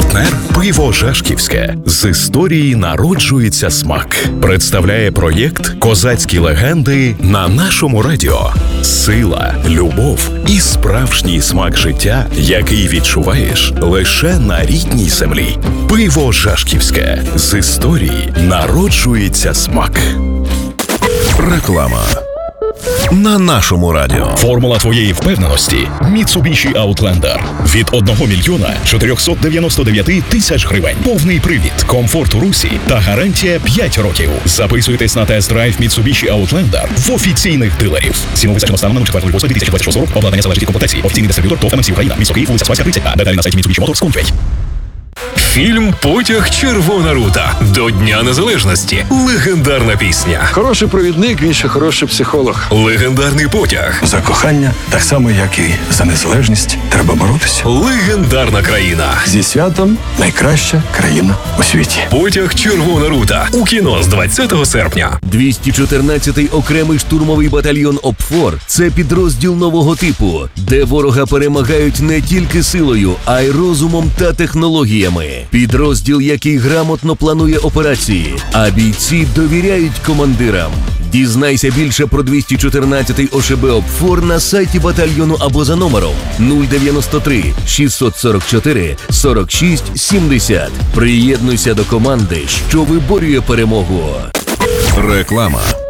Партнер «Пиво Жашківське». З історії народжується смак. Представляє проєкт «Козацькі легенди» на нашому радіо. Сила, любов і справжній смак життя, який відчуваєш лише на рідній землі. «Пиво Жашківське». З історії народжується смак. Реклама. На нашому радіо. Формула твоєї впевненості – Mitsubishi Outlander. Від 1 мільйона 499 тисяч гривень. Повний привід, комфорт у русі та гарантія 5 років. Записуйтесь на тест-драйв Mitsubishi Outlander в офіційних дилерів. Ціну визначено станом на 4.08.2026 року. Обладнання залежить від комплектації. Офіційний дистриб'ютор ТОВ МС Україна. Місто Київ, вулиця Спаська, 30А. Деталі на сайті Mitsubishi Motors. Конфеть. Фільм «Потяг Червона рута» до Дня Незалежності. Легендарна пісня. Хороший провідник, він ще хороший психолог. Легендарний потяг. За кохання, так само, як і за незалежність, треба боротися. Легендарна країна. Зі святом найкраща країна у світі. «Потяг Червона рута» у кіно з 20 серпня. 214-й окремий штурмовий батальйон ОПФОР – це підрозділ нового типу, де ворога перемагають не тільки силою, а й розумом та технологіями. Підрозділ, який грамотно планує операції, а бійці довіряють командирам. Дізнайся більше про 214-й ОШБ ОПФОР на сайті батальйону або за номером 093 644 46 70. Приєднуйся до команди, що виборює перемогу. Реклама.